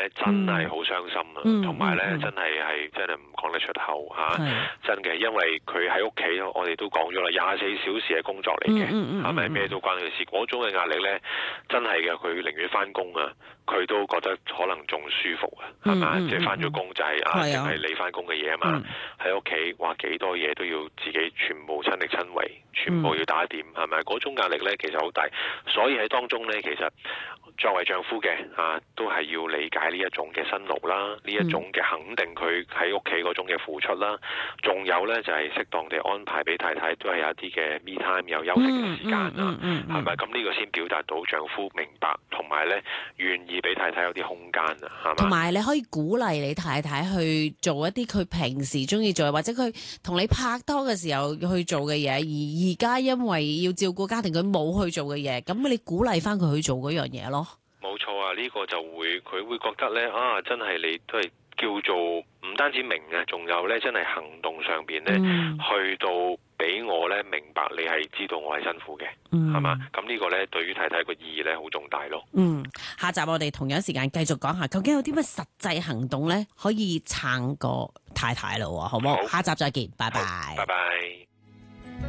咧，真係好傷心啊，同埋咧真係唔講得出口嚇，真嘅，因為佢喺屋企，我哋都講咗啦，24小時嘅工作嚟嘅，係咪咩都關佢事？嗰種嘅壓力咧，真係嘅，佢寧願翻工啊，佢都覺得可能仲舒服啊，係咪？即係翻咗工就係淨係你翻工嘅嘢啊嘛，喺屋企話幾多嘢都要自己全部親力親為，全部要打掂，係咪？嗰種壓力咧其實好大，所以喺當中咧，其實作為丈夫嘅都係要理解呢一種嘅辛勞啦，呢一種嘅肯定佢喺屋企嗰種嘅付出啦，仲有咧就係適當地安排俾太太都係有一啲嘅 me time 有休息嘅時間啦，係咪？咁呢個先表達到丈夫明白，同埋咧願意俾太太有啲空間啊，係嘛？ 同埋你可以鼓勵你太太去做一啲佢平時中意做，或者佢同你拍拖嘅時候去做嘅嘢，而家因為要照顧家庭，佢冇去做嘅嘢，咁你鼓勵翻佢去做嗰樣嘢咯。 冇錯啊，呢個就佢會覺得咧真係你都係叫做唔單止明啊，仲有咧真係行動上邊咧去到俾我咧明白你係知道我係辛苦嘅，係嘛？咁呢個咧對於太太個意義咧好重大咯。 下集我哋同樣時間繼續講下，究竟有啲乜實際行動咧可以撐個太太咯，好唔好？下集再見，拜拜。 拜拜。